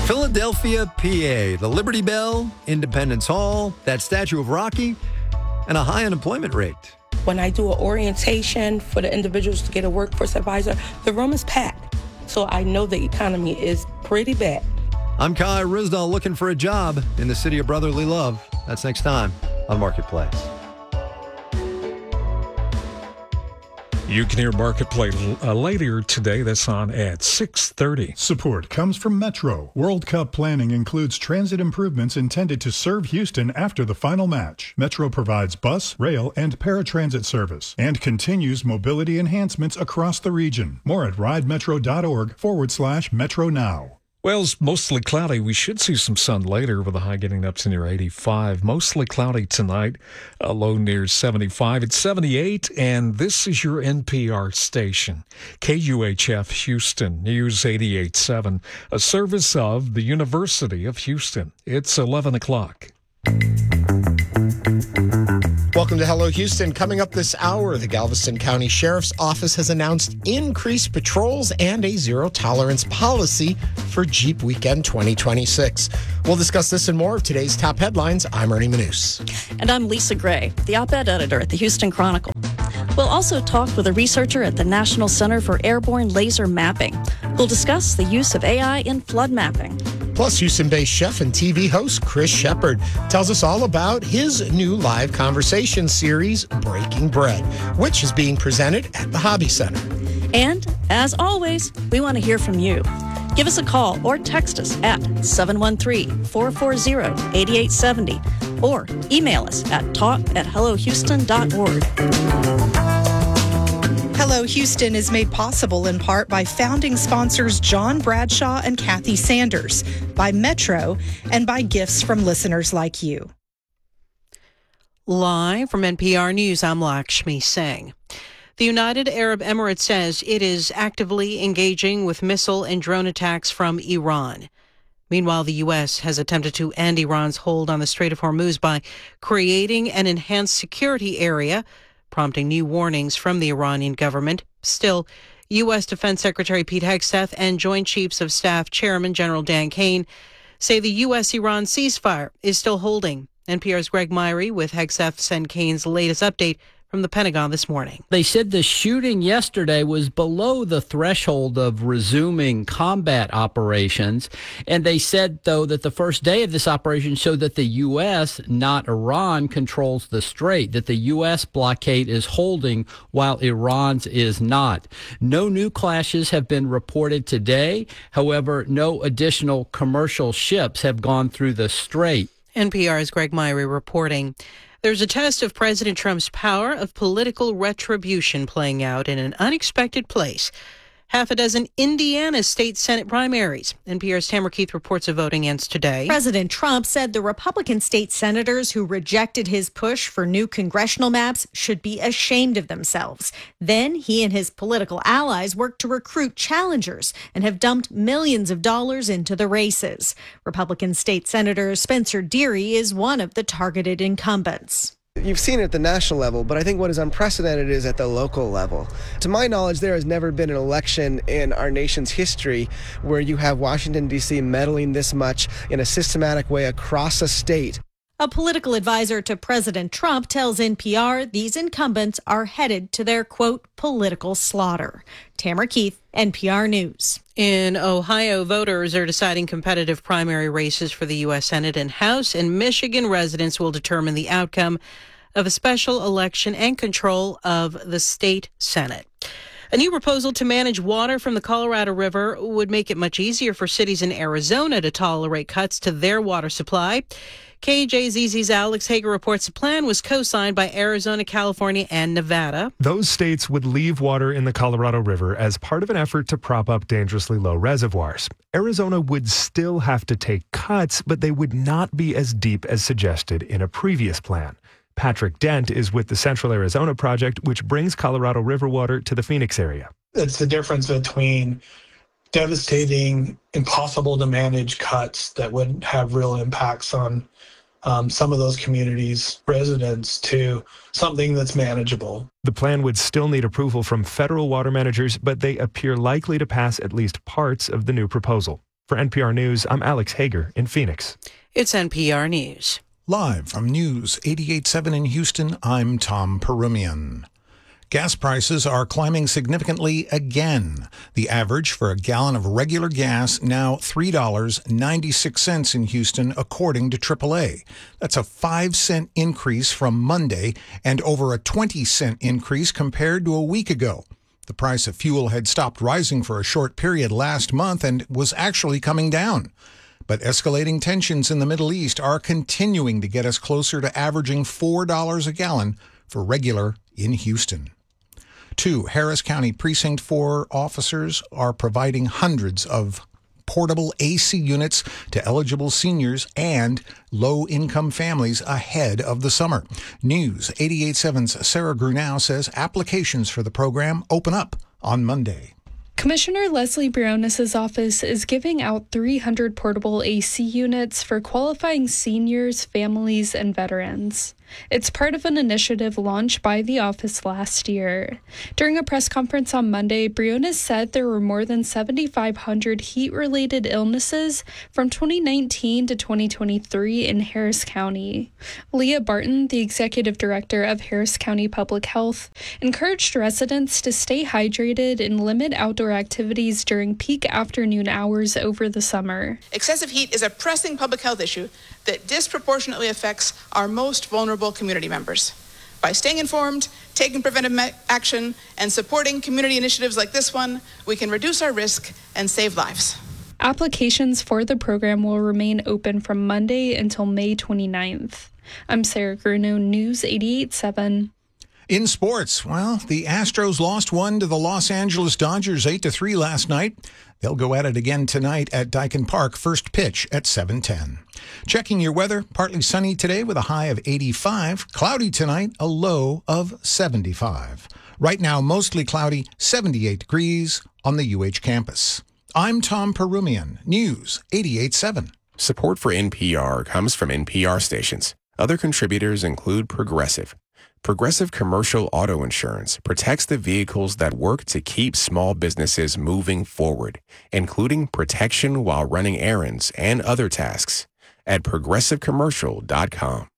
Philadelphia, PA, the Liberty Bell, Independence Hall, that statue of Rocky, and a high unemployment rate. When I do an orientation for the individuals to get a workforce advisor, the room is packed. So I know the economy is pretty bad. I'm Kai Ryssdal looking for a job in the city of brotherly love. That's next time on Marketplace. You can hear Marketplace later today. That's on at 6:30. Support comes from Metro. World Cup planning includes transit improvements intended to serve Houston after the final match. Metro provides bus, rail, and paratransit service and continues mobility enhancements across the region. More at ridemetro.org/Metro Now. Well, it's mostly cloudy. We should see some sun later with a high getting up to near 85. Mostly cloudy tonight, a low near 75. It's 78, and this is your NPR station, KUHF Houston, News 88.7, a service of the University of Houston. It's 11 o'clock. Welcome to Hello Houston. Coming up this hour, the Galveston County Sheriff's Office has announced increased patrols and a zero-tolerance policy for Jeep Weekend 2026. We'll discuss this and more of today's top headlines. I'm Ernie Manous. And I'm Lisa Gray, the op-ed editor at the Houston Chronicle. We'll also talk with a researcher at the National Center for Airborne Laser Mapping. We'll discuss the use of AI in flood mapping. Plus, Houston-based chef and TV host Chris Shepard tells us all about his new live conversation series, Breaking Bread, which is being presented at the Hobby Center. And, as always, we want to hear from you. Give us a call or text us at 713-440-8870 or email us at talk@hellohouston.org. Hello Houston is made possible in part by founding sponsors John Bradshaw and Kathy Sanders, by Metro, and by gifts from listeners like you. Live from NPR News, I'm Lakshmi Singh. The United Arab Emirates says it is actively engaging with missile and drone attacks from Iran. Meanwhile, the U.S. has attempted to end Iran's hold on the Strait of Hormuz by creating an enhanced security area, prompting new warnings from the Iranian government. Still, U.S. Defense Secretary Pete Hegseth and Joint Chiefs of Staff Chairman General Dan Kane say the U.S.-Iran ceasefire is still holding. NPR's Greg Myrie with Hegseth and Kane's latest update from the Pentagon this morning. They said the shooting yesterday was below the threshold of resuming combat operations. And they said, though, that the first day of this operation showed that the U.S., not Iran, controls the strait, that the U.S. blockade is holding while Iran's is not. No new clashes have been reported today. However, no additional commercial ships have gone through the strait. NPR's Greg Myrie reporting. There's a test of President Trump's power of political retribution playing out in an unexpected place. Half a dozen Indiana state Senate primaries. NPR's Tamara Keith reports the voting ends today. President Trump said the Republican state senators who rejected his push for new congressional maps should be ashamed of themselves. Then he and his political allies worked to recruit challengers and have dumped millions of dollars into the races. Republican state Senator Spencer Deery is one of the targeted incumbents. You've seen it at the national level, but I think what is unprecedented is at the local level. To my knowledge, there has never been an election in our nation's history where you have Washington, D.C. meddling this much in a systematic way across a state. A political advisor to President Trump tells NPR these incumbents are headed to their, quote, political slaughter. Tamara Keith, NPR News. In Ohio, voters are deciding competitive primary races for the U.S. Senate and House, and Michigan residents will determine the outcome of a special election and control of the state Senate. A new proposal to manage water from the Colorado River would make it much easier for cities in Arizona to tolerate cuts to their water supply. KJZZ's Alex Hager reports the plan was co-signed by Arizona, California, and Nevada. Those states would leave water in the Colorado River as part of an effort to prop up dangerously low reservoirs. Arizona would still have to take cuts, but they would not be as deep as suggested in a previous plan. Patrick Dent is with the Central Arizona Project, which brings Colorado River water to the Phoenix area. It's the difference between devastating, impossible to manage cuts that would have real impacts on some of those communities' residents to something that's manageable. The plan would still need approval from federal water managers, but they appear likely to pass at least parts of the new proposal. For NPR News, I'm Alex Hager in Phoenix. It's NPR News. Live from News 88.7 in Houston, I'm Tom Perumian. Gas prices are climbing significantly again. The average for a gallon of regular gas now $3.96 in Houston, according to AAA. That's a 5-cent increase from Monday and over a 20-cent increase compared to a week ago. The price of fuel had stopped rising for a short period last month and was actually coming down. But escalating tensions in the Middle East are continuing to get us closer to averaging $4 a gallon for regular in Houston. 2 Harris County Precinct 4 officers are providing hundreds of portable AC units to eligible seniors and low-income families ahead of the summer. News 88.7's Sarah Grunow says applications for the program open up on Monday. Commissioner Leslie Briones' office is giving out 300 portable AC units for qualifying seniors, families, and veterans. It's part of an initiative launched by the office last year. During a press conference on Monday, Briones said there were more than 7,500 heat-related illnesses from 2019 to 2023 in Harris County. Leah Barton, the executive director of Harris County Public Health, encouraged residents to stay hydrated and limit outdoor activities during peak afternoon hours over the summer. Excessive heat is a pressing public health issue that disproportionately affects our most vulnerable community members. By staying informed, taking preventive action, and supporting community initiatives like this one, we can reduce our risk and save lives. Applications for the program will remain open from Monday until May 29th. I'm Sarah Grunow, News 88.7. In sports, well, the Astros lost one to the Los Angeles Dodgers 8-3 last night. They'll go at it again tonight at Daikin Park, first pitch at 7:10. Checking your weather, partly sunny today with a high of 85. Cloudy tonight, a low of 75. Right now, mostly cloudy, 78 degrees on the UH campus. I'm Tom Perumian, News 88.7. Support for NPR comes from NPR stations. Other contributors include Progressive. Progressive Commercial Auto Insurance protects the vehicles that work to keep small businesses moving forward, including protection while running errands and other tasks at progressivecommercial.com.